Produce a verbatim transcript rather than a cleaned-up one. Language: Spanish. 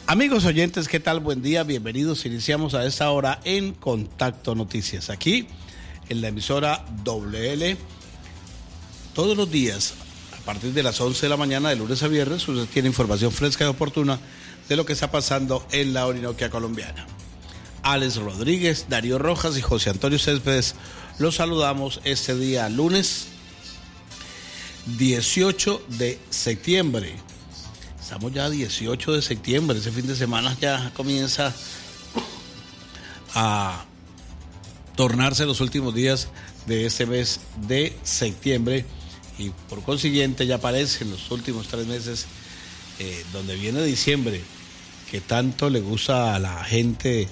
Amigos oyentes, ¿qué tal? Buen día, bienvenidos. Iniciamos a esta hora en Contacto Noticias, aquí en la emisora doble ele. Todos los días, a partir de las once de la mañana, de lunes a viernes, usted tiene información fresca y oportuna de lo que está pasando en la Orinoquia colombiana. Alex Rodríguez, Darío Rojas y José Antonio Céspedes, los saludamos este día lunes dieciocho de septiembre. Estamos ya a dieciocho de septiembre, ese fin de semana ya comienza a tornarse los últimos días de este mes de septiembre y por consiguiente ya aparecen los últimos tres meses eh, donde viene diciembre, que tanto le gusta a la gente